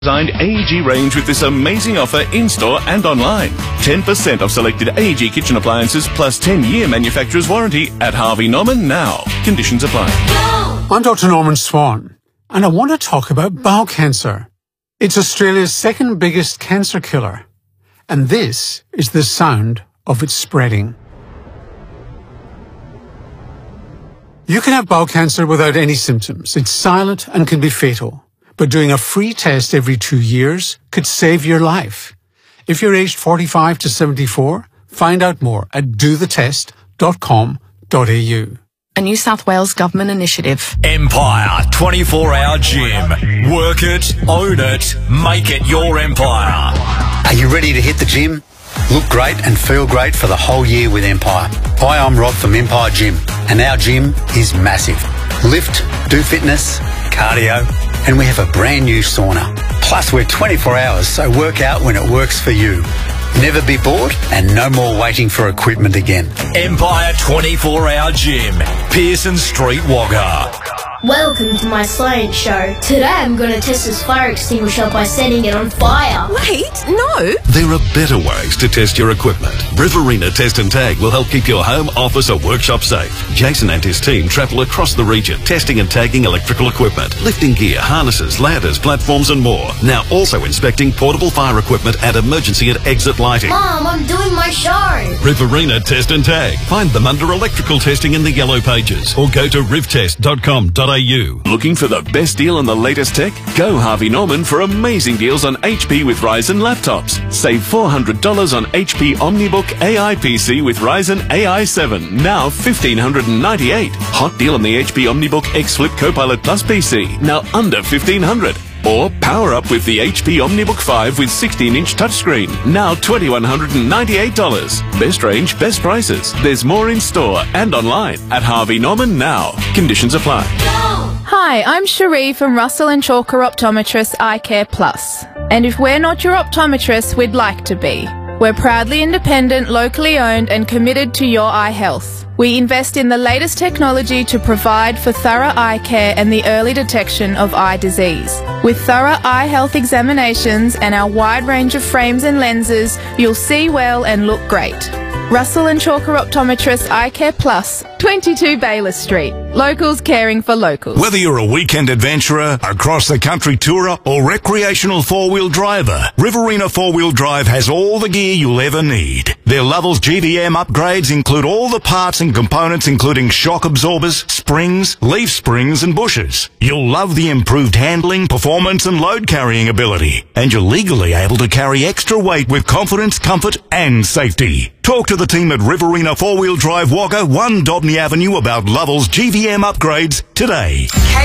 Designed AEG range with this amazing offer in-store and online. 10% off selected AEG kitchen appliances plus 10-year manufacturer's warranty at Harvey Norman now. Conditions apply. I'm Dr. Norman Swan, and I want to talk about bowel cancer. It's Australia's second biggest cancer killer, and this is the sound of it spreading. You can have bowel cancer without any symptoms. It's silent and can be fatal. But doing a free test every 2 years could save your life. If you're aged 45 to 74, find out more at dothetest.com.au. A New South Wales government initiative. Empire 24-hour gym. Work it, own it, make it your empire. Are you ready to hit the gym? Look great and feel great for the whole year with Empire. Hi, I'm Rob from Empire Gym, and our gym is massive. Lift, do fitness, cardio, and we have a brand new sauna. Plus, we're 24 hours, so work out when it works for you. Never be bored and no more waiting for equipment again. Empire 24-hour gym. Pearson Street, Wagga. Welcome to my science show. Today I'm going to test this fire extinguisher by setting it on fire. Wait, no! There are better ways to test your equipment. Riverina Test and Tag will help keep your home, office or workshop safe. Jason and his team travel across the region, testing and tagging electrical equipment, lifting gear, harnesses, ladders, platforms and more. Now also inspecting portable fire equipment and emergency and exit lighting. Mom, I'm doing my show. Riverina Test and Tag. Find them under electrical testing in the yellow pages or go to rivtest.com.au. Looking for the best deal on the latest tech? Go Harvey Norman for amazing deals on HP with Ryzen laptops. Save $400 on HP OmniBook AI PC with Ryzen AI 7, now $1,598. Hot deal on the HP OmniBook X Flip Copilot Plus PC, now under $1,500. Or power up with the HP OmniBook 5 with 16-inch touchscreen, now $2,198. Best range, best prices. There's more in store and online at Harvey Norman now. Conditions apply. Hi, I'm Cherie from Russell and Chalker Optometrists Eye Care Plus. And if we're not your optometrists, we'd like to be. We're proudly independent, locally owned and committed to your eye health. We invest in the latest technology to provide for thorough eye care and the early detection of eye disease. With thorough eye health examinations and our wide range of frames and lenses, you'll see well and look great. Russell and Chalker Optometrists Eye Care Plus, 22 Baylor Street. Locals caring for locals. Whether you're a weekend adventurer, a cross-the-country tourer, or recreational four-wheel driver, Riverina Four-Wheel Drive has all the gear you'll ever need. Their Lovells GVM upgrades include all the parts and components including shock absorbers, springs, leaf springs, and bushers. You'll love the improved handling, performance, and load-carrying ability. And you're legally able to carry extra weight with confidence, comfort, and safety. Talk to the team at Riverina Four-Wheel Drive Wagga, 1 Dobney Avenue about Lovells GVM upgrades today.